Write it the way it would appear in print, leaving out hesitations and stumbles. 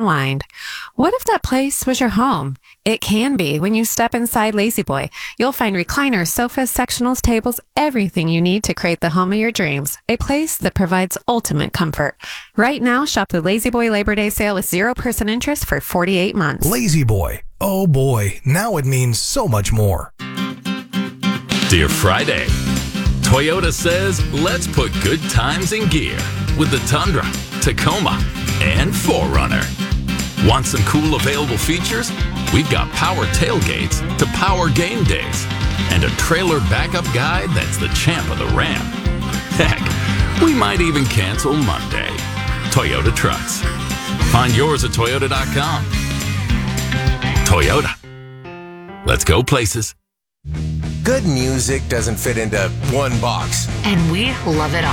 unwind. What if that place was your home? It can be when you step inside La-Z-Boy. You'll find recliners, sofas, sectionals, tables, everything you need to create the home of your dreams. A place that provides ultimate comfort. Right now, shop the La-Z-Boy Labor Day sale with 0% interest for 48 months. La-Z-Boy. Oh boy, now it means so much more. Dear Friday, Toyota says let's put good times in gear with the Tundra, Tacoma, and 4Runner. Want some cool available features? We've got power tailgates to power game days and a trailer backup guide that's the champ of the Ram. Heck, we might even cancel Monday. Toyota Trucks. Find yours at Toyota.com. Toyota. Let's go places. Good music doesn't fit into one box. And we love it all.